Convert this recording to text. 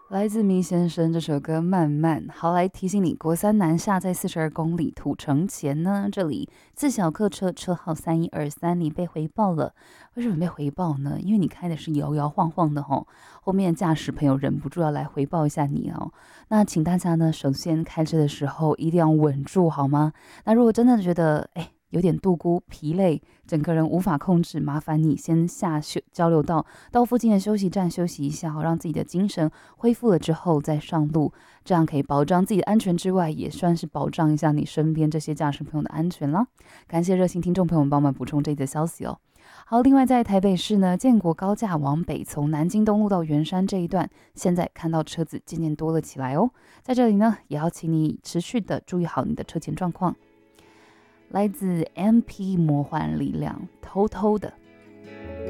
来自迷先生这首歌《慢慢》，好来提醒你，国三南下在42公里土城前呢，这里自小客车车号3123，你被回报了。为什么被回报呢？因为你开的是摇摇晃晃的吼，后面驾驶朋友忍不住要来回报一下你哦。那请大家呢，首先开车的时候一定要稳住好吗？那如果真的觉得有点度孤疲累，整个人无法控制，麻烦你先下交流道，到附近的休息站休息一下，好让自己的精神恢复了之后再上路，这样可以保障自己的安全之外，也算是保障一下你身边这些驾驶朋友的安全啦。感谢热心听众朋友们帮忙补充这一则消息哦。好，另外在台北市呢，建国高架往北，从南京东路到圆山这一段，现在看到车子渐渐多了起来哦。在这里呢，也要请你持续的注意好你的车前状况。来自 MP 魔幻力量，偷偷的